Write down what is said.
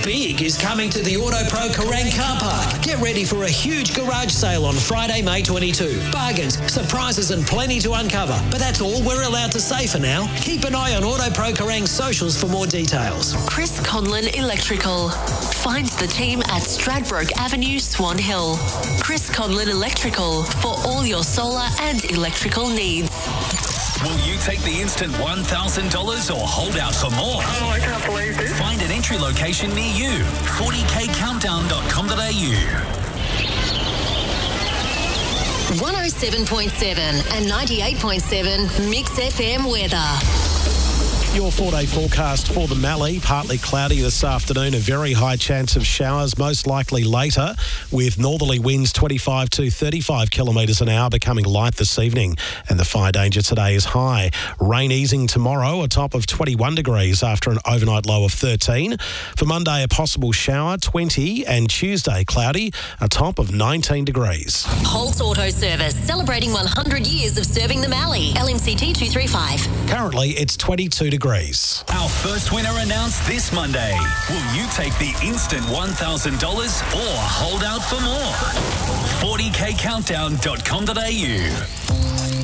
big is coming to the AutoPro Kerrang car park. Get ready for a huge garage sale on Friday, May 22. Bargains, surprises and plenty to uncover. But that's all we're allowed to say for now. Keep an eye on AutoPro Kerrang's socials for more details. Chris Conlon Electrical. Find the team at Stradbroke Avenue, Swan Hill. Chris Conlon Electrical for all your solar and electrical needs. Will you take the instant $1,000 or hold out for more? Oh, I can't believe this. Find an entry location near you. 40kcountdown.com.au. 107.7 and 98.7 Mix FM weather. Your 4-day forecast for the Mallee. Partly cloudy this afternoon, a very high chance of showers, most likely later, with northerly winds 25 to 35 kilometres an hour, becoming light this evening. And the fire danger today is high. Rain easing tomorrow, a top of 21 degrees after an overnight low of 13. For Monday, a possible shower, 20, and Tuesday, cloudy, a top of 19 degrees. Holt Auto Service, celebrating 100 years of serving the Mallee. LMCT 235. Currently, it's 22 degrees. Our first winner announced this Monday. Will you take the instant $1,000 or hold out for more? 40kcountdown.com.au.